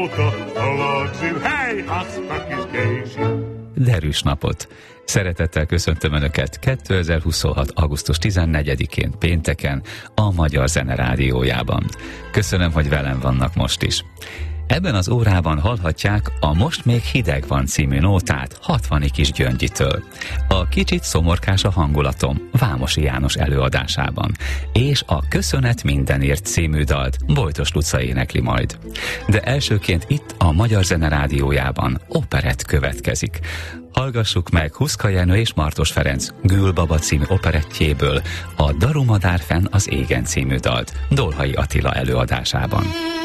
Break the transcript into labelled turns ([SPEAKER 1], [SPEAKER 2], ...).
[SPEAKER 1] Derűs napot! Szeretettel köszöntöm Önöket 2026. augusztus 14-én pénteken a Magyar Zene Rádiójában. Köszönöm, hogy velem vannak most is. Ebben az órában hallhatják a Most még hideg van című nótát Hatvani Kis Gyöngyitől. A kicsit szomorkás a hangulatom Vámosi János előadásában, és a Köszönet mindenért című dalt Bojtos Luca énekli majd. De elsőként itt a Magyar Zene Rádiójában operett következik. Hallgassuk meg Huszka Jenő és Martos Ferenc Gülbaba című operettjéből a Darumadár fenn az égen című dalt Dolhai Attila előadásában.